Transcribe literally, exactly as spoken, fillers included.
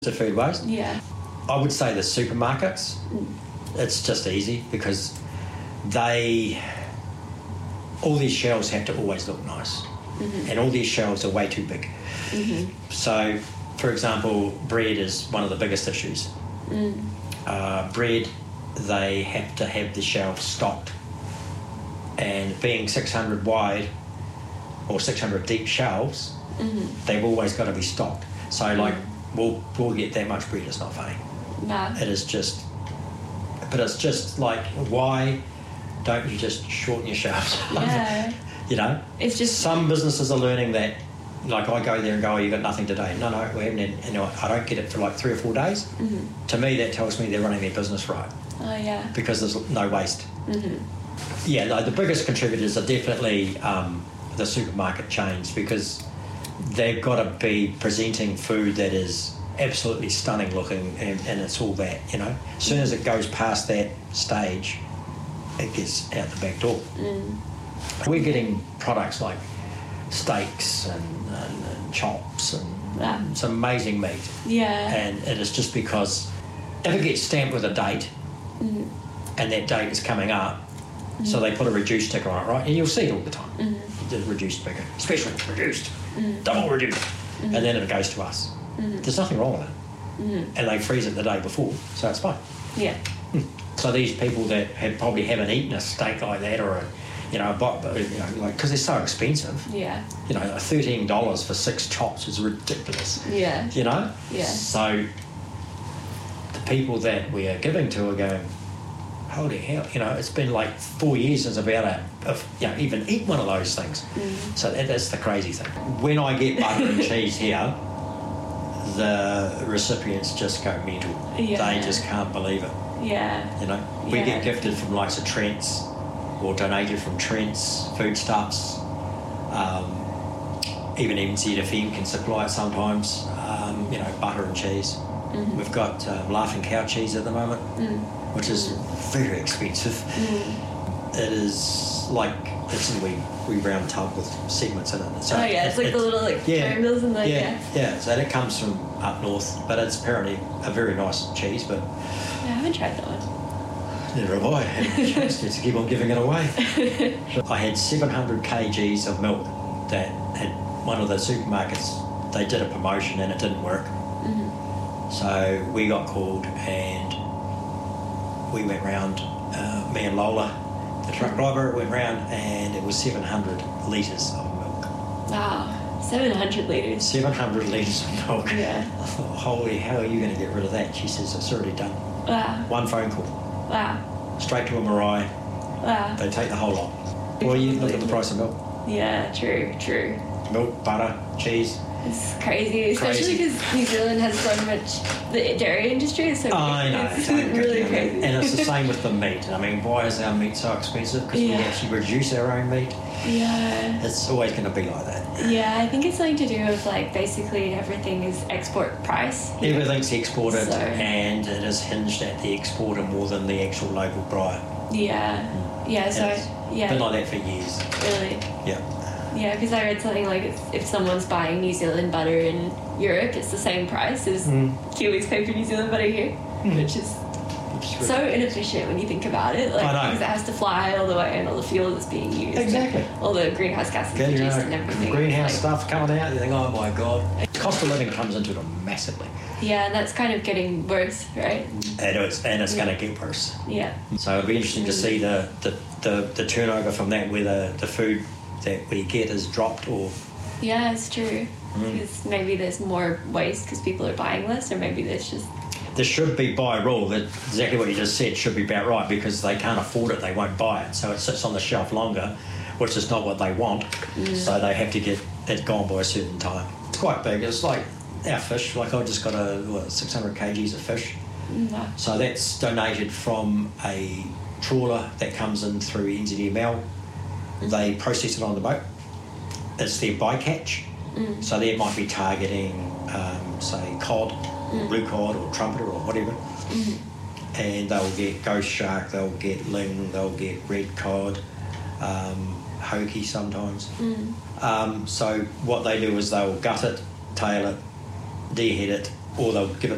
To food waste? Yeah. I would say the supermarkets. Mm. It's just easy because they, all these shelves have to always look nice. Mm-hmm. And all these shelves are way too big. Mm-hmm. So, for example, bread is one of the biggest issues. Mm. Uh, bread, they have to have the shelves stocked. And being six hundred wide or six hundred deep shelves, mm-hmm. they've always got to be stocked. So, like, mm. We'll, we'll get that much bread, it's not funny. No. It is just, but it's just like, why don't you just shorten your shelves? Yeah. You know? It's just... Some businesses are learning that, like I go there and go, oh, you got nothing today. No, no, we haven't, and I don't get it for like three or four days. Mm-hmm. To me, that tells me they're running their business right. Oh, yeah. Because there's no waste. Mm-hmm. Yeah, no, the biggest contributors are definitely um, the supermarket chains, because they've got to be presenting food that is absolutely stunning looking, and, and it's all that, you know. As soon as it goes past that stage, it gets out the back door. Mm. We're getting products like steaks and, and, and chops and yeah. some amazing meat. Yeah. And it is just because if it gets stamped with a date, mm. and that date is coming up, mm. so they put a reduced sticker on it, right? And you'll see it all the time. Mm. The reduced sticker, special reduced, mm. double reduced, mm. and then it goes to us. Mm. There's nothing wrong with it. Mm. And they freeze it the day before, so it's fine. Yeah. Mm. So these people that have probably haven't eaten a steak like that, or a, you know, a bot, you know, like, because they're so expensive. Yeah. You know, thirteen dollars for six chops is ridiculous. Yeah. You know. Yeah. So the people that we are giving to are going, holy hell, you know, it's been like four years since I've been able to, you know, even eat one of those things. Mm. So that, that's the crazy thing. When I get butter and cheese here, the recipients just go mental. Yeah. They just can't believe it. Yeah. You know, we yeah. get gifted from likes of Trent's, or donated from Trent's foodstuffs. Um, even M Z F M can supply it sometimes. Um, you know, butter and cheese. Mm-hmm. We've got um, Laughing Cow cheese at the moment, mm. which is very expensive. Mm. It is like it's a wee, wee round tub with segments in it. So oh yeah, it's it, like it, the little like yeah, triangles and like yeah, yeah. yeah. So that comes from up north, but it's apparently a very nice cheese. But yeah, I haven't tried that one. Neither have I. I had a chance to keep on giving it away. I had seven hundred kilograms of milk that had one of the supermarkets. They did a promotion and it didn't work. Mm-hmm. So we got called and we went round, uh, me and Lola, the truck driver, went round, and it was seven hundred litres of milk. Wow, seven hundred litres. seven hundred litres of milk. Yeah. I thought, holy hell, are you going to get rid of that? She says, it's already done. Wow. One phone call. Wow. Straight to a Marai. Wow. They take the whole lot. Well, you look at the price of milk. Yeah, true, true. Milk, butter, cheese. It's crazy, especially because New Zealand has so much, the dairy industry is so big. I know. It's really really crazy. And it's the same with the meat. I mean, why is our meat so expensive? Because yeah. we actually produce our own meat. Yeah. It's always going to be like that. Yeah, I think it's something to do with, like, basically everything is export price. Everything's exported, so. And it is hinged at the exporter more than the actual local buyer. Yeah. Mm. Yeah, so, yeah. Been like that for years. Really? Yeah. Yeah, because I read something like if, if someone's buying New Zealand butter in Europe, it's the same price as mm. Kiwis pay for New Zealand butter here, mm. which is so inefficient when you think about it. Like, I know. because it has to fly all the way and all the fuel that's being used. Exactly. All the greenhouse gases Get produced your and everything. Greenhouse like, stuff coming out, you think, oh my God. Cost of living comes into it massively. Yeah, and that's kind of getting worse, right? It is, and it's yeah. going to get worse. Yeah. So it'll be interesting mm. to see the, the, the, the turnover from that, whether the food that we get is dropped or... Yeah, it's true. Mm. Because maybe there's more waste because people are buying less, or maybe there's just... There should be, by rule, that exactly what you just said should be about right, because they can't afford it, they won't buy it. So it sits on the shelf longer, which is not what they want. Mm. So they have to get it gone by a certain time. It's quite big. It's like our fish. Like I just got a what, six hundred kilograms of fish. Mm. So that's donated from a trawler that comes in through N Z M L. They process it on the boat. It's their bycatch. Mm. So they might be targeting, um, say, cod, mm. blue cod or trumpeter or whatever. Mm. And they'll get ghost shark, they'll get ling, they'll get red cod, um, hoki sometimes. Mm. Um, so what they do is they'll gut it, tail it, dehead it, or they'll give it